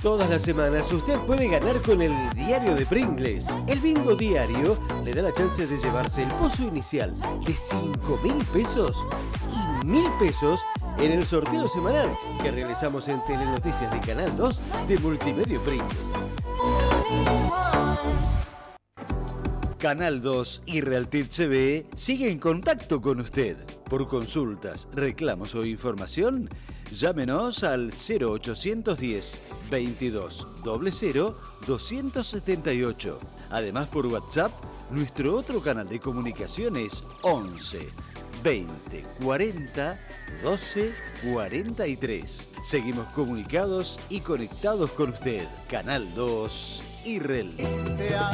Todas las semanas usted puede ganar con el diario de Pringles. El bingo diario le da la chance de llevarse el pozo inicial de 5.000 pesos y 1.000 pesos en el sorteo semanal que realizamos en Telenoticias de Canal 2 de Multimedio Pringles. Canal 2 y Realtit CB sigue en contacto con usted. Por consultas, reclamos o información, llámenos al 0810 22 00 278. Además, por WhatsApp, nuestro otro canal de comunicación es 11 20 40 12 43. Seguimos comunicados y conectados con usted. Canal 2 y Rel.